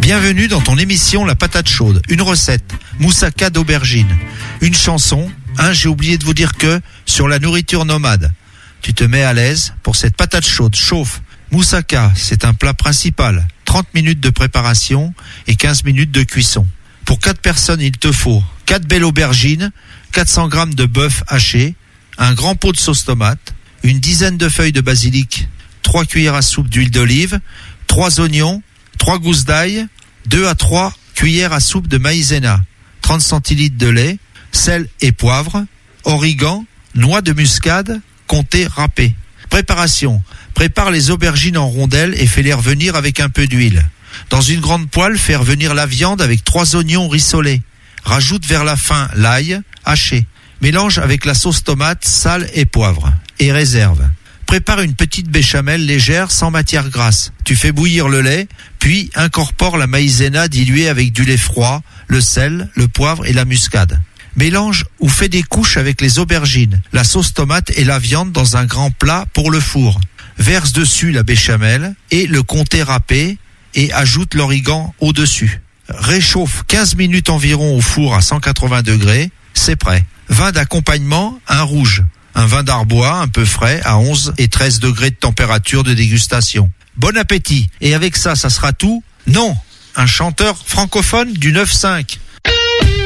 Bienvenue dans ton émission La Patate Chaude. Une recette, moussaka d'aubergine. Une chanson, j'ai oublié de vous dire que, sur la nourriture nomade. Tu te mets à l'aise pour cette patate chaude, chauffe. Moussaka, c'est un plat principal. 30 minutes de préparation et 15 minutes de cuisson. Pour 4 personnes, il te faut 4 belles aubergines, 400 g de bœuf haché, un grand pot de sauce tomate, une dizaine de feuilles de basilic, 3 cuillères à soupe d'huile d'olive, 3 oignons, 3 gousses d'ail, 2 à 3 cuillères à soupe de maïzena, 30 centilitres de lait, sel et poivre, origan, noix de muscade, comptées râpées. Préparation. Prépare les aubergines en rondelles et fais-les revenir avec un peu d'huile. Dans une grande poêle, fais revenir la viande avec 3 oignons rissolés. Rajoute vers la fin l'ail haché. Mélange avec la sauce tomate, sel et poivre. Et réserve. Prépare une petite béchamel légère sans matière grasse. Tu fais bouillir le lait, puis incorpore la maïzena diluée avec du lait froid, le sel, le poivre et la muscade. Mélange ou fais des couches avec les aubergines, la sauce tomate et la viande dans un grand plat pour le four. Verse dessus la béchamel et le comté râpé et ajoute l'origan au-dessus. Réchauffe 15 minutes environ au four à 180 degrés, c'est prêt. Vin d'accompagnement, un rouge. Un vin d'Arbois un peu frais à 11 et 13 degrés de température de dégustation. Bon appétit. Et avec ça, ça sera tout? Non. Un chanteur francophone du 9-5.